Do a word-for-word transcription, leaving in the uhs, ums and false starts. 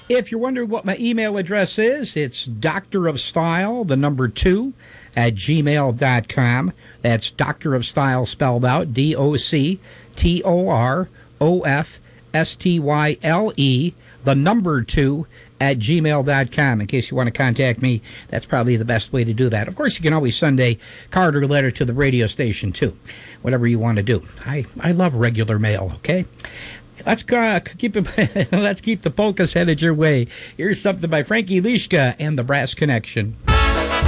If you're wondering what my email address is, it's doctor of style, the number two, at gmail dot com. That's Doctor of Style spelled out, D O C T O R O F S T Y L E, the number two, at gmail dot com. In case you want to contact me, that's probably the best way to do that. Of course, you can always send a card or letter to the radio station, too. Whatever you want to do. I, I love regular mail, okay? Let's uh, keep it, let's keep the polkas headed your way. Here's something by Frankie Lishka and the Brass Connection.